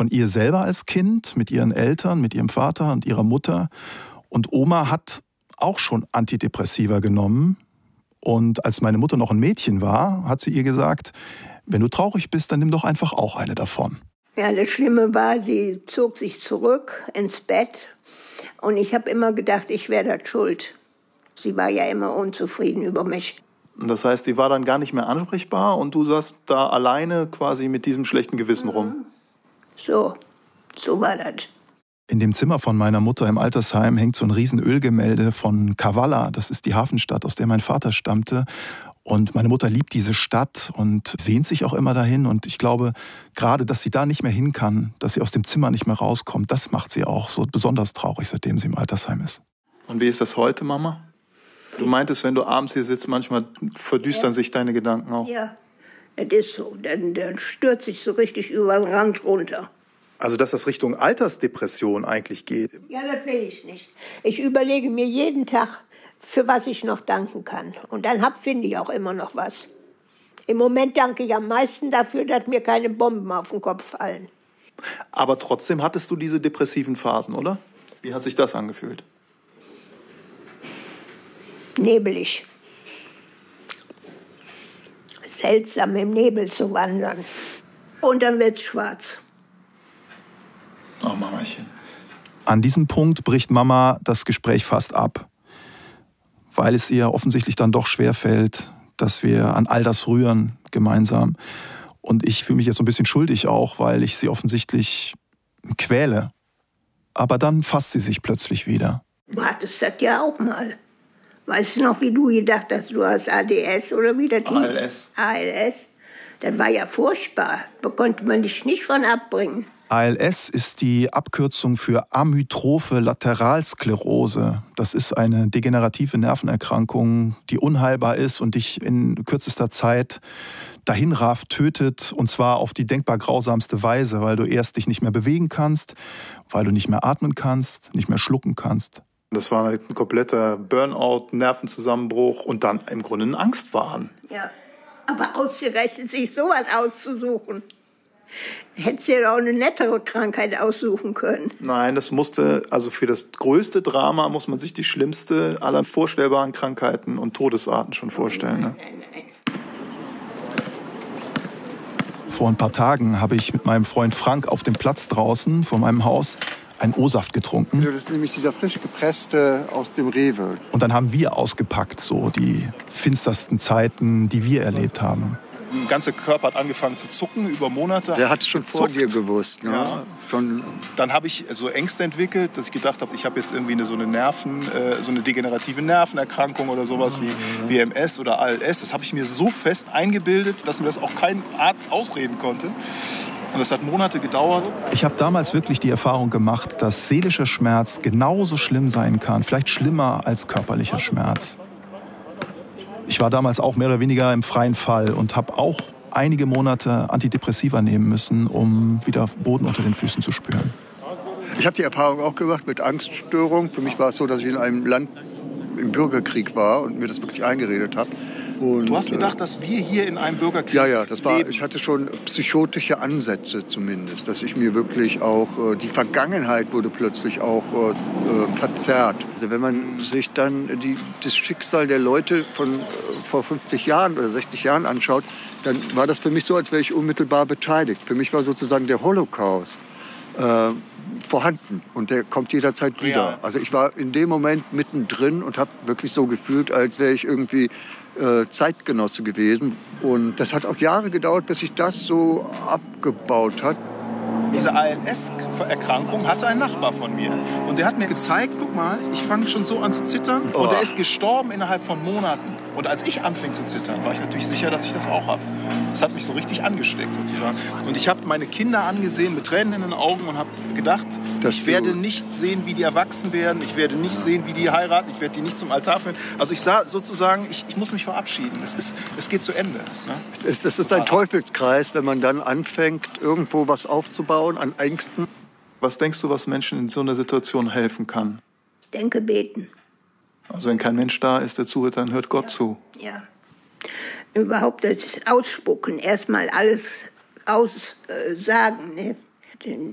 von ihr selber als Kind, mit ihren Eltern, mit ihrem Vater und ihrer Mutter. Und Oma hat auch schon Antidepressiva genommen. Und als meine Mutter noch ein Mädchen war, hat sie ihr gesagt, wenn du traurig bist, dann nimm doch einfach auch eine davon. Ja, das Schlimme war, sie zog sich zurück ins Bett. Und ich habe immer gedacht, ich wäre da schuld. Sie war ja immer unzufrieden über mich. Das heißt, sie war dann gar nicht mehr ansprechbar und du saßt da alleine quasi mit diesem schlechten Gewissen rum? So war das. In dem Zimmer von meiner Mutter im Altersheim hängt so ein riesen Ölgemälde von Kavala. Das ist die Hafenstadt, aus der mein Vater stammte. Und meine Mutter liebt diese Stadt und sehnt sich auch immer dahin. Und ich glaube, gerade, dass sie da nicht mehr hin kann, dass sie aus dem Zimmer nicht mehr rauskommt, das macht sie auch so besonders traurig, seitdem sie im Altersheim ist. Und wie ist das heute, Mama? Du meintest, wenn du abends hier sitzt, manchmal verdüstern sich deine Gedanken auch. Ja, das ist so. Dann stürzt sich so richtig über den Rand runter. Also, dass das Richtung Altersdepression eigentlich geht? Ja, das will ich nicht. Ich überlege mir jeden Tag, für was ich noch danken kann. Und dann finde ich auch immer noch was. Im Moment danke ich am meisten dafür, dass mir keine Bomben auf den Kopf fallen. Aber trotzdem hattest du diese depressiven Phasen, oder? Wie hat sich das angefühlt? Nebelig. Seltsam im Nebel zu wandern. Und dann wird's schwarz. Oh, Mamachen. An diesem Punkt bricht Mama das Gespräch fast ab, weil es ihr offensichtlich dann doch schwerfällt, dass wir an all das rühren gemeinsam. Und ich fühle mich jetzt so ein bisschen schuldig auch, weil ich sie offensichtlich quäle. Aber dann fasst sie sich plötzlich wieder. Du hattest das ja auch mal. Weißt du noch, wie du gedacht hast, du hast ADS oder wie das hieß? ALS. Das war ja furchtbar. Da konnte man dich nicht von abbringen. ALS ist die Abkürzung für amyotrophe Lateralsklerose. Das ist eine degenerative Nervenerkrankung, die unheilbar ist und dich in kürzester Zeit dahinrafft, tötet, und zwar auf die denkbar grausamste Weise, weil du erst dich nicht mehr bewegen kannst, weil du nicht mehr atmen kannst, nicht mehr schlucken kannst. Das war ein kompletter Burnout, Nervenzusammenbruch und dann im Grunde ein Angstwahn. Ja, aber ausgerechnet sich sowas auszusuchen. Hättest du ja auch eine nettere Krankheit aussuchen können. Nein, das musste, also für das größte Drama muss man sich die schlimmste aller vorstellbaren Krankheiten und Todesarten schon vorstellen. Ne? Nein. Vor ein paar Tagen habe ich mit meinem Freund Frank auf dem Platz draußen vor meinem Haus einen O-Saft getrunken. Das ist nämlich dieser frisch gepresste aus dem Rewe. Und dann haben wir ausgepackt, so die finstersten Zeiten, die wir erlebt haben. Der ganze Körper hat angefangen zu zucken über Monate. Der hat es schon vor dir gewusst. Ne? Ja. Dann habe ich so Ängste entwickelt, dass ich gedacht habe, ich habe jetzt irgendwie so eine degenerative Nervenerkrankung oder sowas wie MS oder ALS. Das habe ich mir so fest eingebildet, dass mir das auch kein Arzt ausreden konnte. Und das hat Monate gedauert. Ich habe damals wirklich die Erfahrung gemacht, dass seelischer Schmerz genauso schlimm sein kann, vielleicht schlimmer als körperlicher Schmerz. Ich war damals auch mehr oder weniger im freien Fall und habe auch einige Monate Antidepressiva nehmen müssen, um wieder Boden unter den Füßen zu spüren. Ich habe die Erfahrung auch gemacht mit Angststörung. Für mich war es so, dass ich in einem Land im Bürgerkrieg war und mir das wirklich eingeredet habe. Du hast gedacht, dass wir hier in einem Bürgerkrieg Ja, das war. Ich hatte schon psychotische Ansätze zumindest, dass ich mir wirklich auch die Vergangenheit wurde plötzlich auch verzerrt. Also wenn man sich dann das Schicksal der Leute von vor 50 Jahren oder 60 Jahren anschaut, dann war das für mich so, als wäre ich unmittelbar beteiligt. Für mich war sozusagen der Holocaust vorhanden und der kommt jederzeit wieder. Ja. Also ich war in dem Moment mittendrin und habe wirklich so gefühlt, als wäre ich irgendwie Zeitgenosse gewesen. Und das hat auch Jahre gedauert, bis sich das so abgebaut hat. Diese ALS-Erkrankung hatte ein Nachbar von mir. Und der hat mir gezeigt, guck mal, ich fange schon so an zu zittern. Oh. Und er ist gestorben innerhalb von Monaten. Und als ich anfing zu zittern, war ich natürlich sicher, dass ich das auch habe. Das hat mich so richtig angesteckt sozusagen. Und ich habe meine Kinder angesehen mit Tränen in den Augen und habe gedacht, ich werde nicht sehen, wie die erwachsen werden. Ich werde nicht sehen, wie die heiraten. Ich werde die nicht zum Altar führen. Also ich sah sozusagen, ich muss mich verabschieden. Es geht zu Ende. Ne? Es ist ein Teufelskreis, wenn man dann anfängt, irgendwo was aufzubauen an Ängsten. Was denkst du, was Menschen in so einer Situation helfen kann? Ich denke, beten. Also wenn kein Mensch da ist, der zuhört, dann hört Gott zu. Ja. Überhaupt das Ausspucken, erstmal alles aussagen. Ne?